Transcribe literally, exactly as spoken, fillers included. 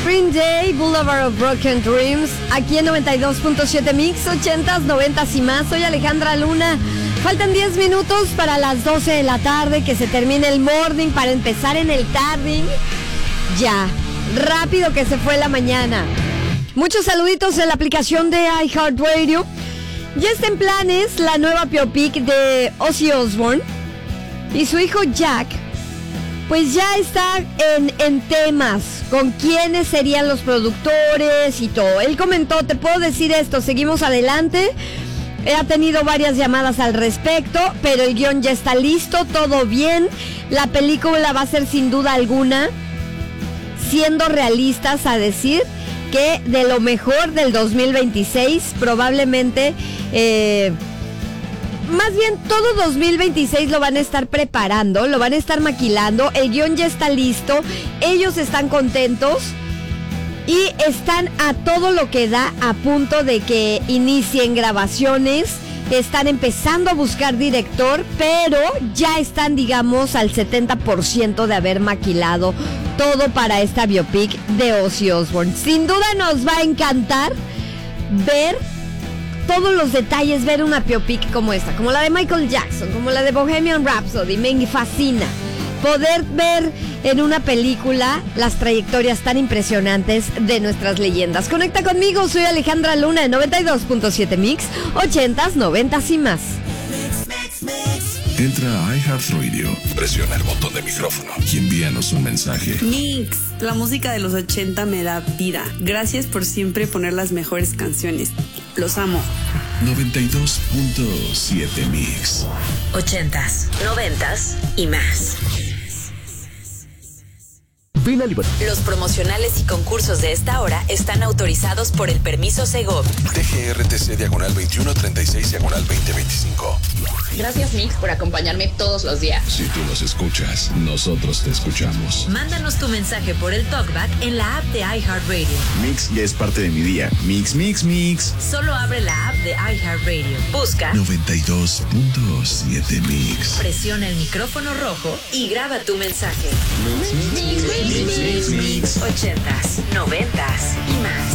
Green Day, Boulevard of Broken Dreams, aquí en noventa y dos punto siete Mix, ochentas, noventas y más. Soy Alejandra Luna. Faltan diez minutos para las doce de la tarde, que se termine el morning para empezar en el tarding. Ya, rápido que se fue la mañana. Muchos saluditos en la aplicación de iHeartRadio. Ya está en planes la nueva biopic de Ozzy Osbourne y su hijo Jack. Pues ya está en, en temas con quiénes serían los productores y todo. Él comentó, te puedo decir esto, seguimos adelante. Ha tenido varias llamadas al respecto, pero el guión ya está listo, todo bien. La película va a ser sin duda alguna, siendo realistas a decir, que de lo mejor del dos mil veintiséis, probablemente... Eh, Más bien, todo dos mil veintiséis lo van a estar preparando, lo van a estar maquilando, el guión ya está listo, ellos están contentos y están a todo lo que da, a punto de que inicien grabaciones, están empezando a buscar director, pero ya están, digamos, al setenta por ciento de haber maquilado todo para esta biopic de Ozzy Osbourne. Sin duda nos va a encantar ver todos los detalles, ver una biopic como esta, como la de Michael Jackson, como la de Bohemian Rhapsody. Me fascina poder ver en una película las trayectorias tan impresionantes de nuestras leyendas. Conecta conmigo, soy Alejandra Luna de noventa y dos punto siete Mix, ochentas, noventas y más. Entra a iHeartRadio, presiona el botón de micrófono y envíanos un mensaje. Mix, la música de los ochenta me da vida. Gracias por siempre poner las mejores canciones. Los amo. noventa y dos punto siete Mix. Ochentas, noventas y más. Ven a Libertad. Los promocionales y concursos de esta hora están autorizados por el permiso Segov. T G R T C diagonal veintiuno treinta y seis diagonal veinte veinticinco. Gracias, Mix, por acompañarme todos los días. Si tú nos escuchas, nosotros te escuchamos. Mándanos tu mensaje por el TalkBack en la app de iHeartRadio. Mix ya es parte de mi día. Mix, mix, mix. Solo abre la app de iHeartRadio. Busca noventa y dos punto siete Mix. Presiona el micrófono rojo y graba tu mensaje. Mix, mix, mix, mix, mix, mix. Ochentas, noventas y más.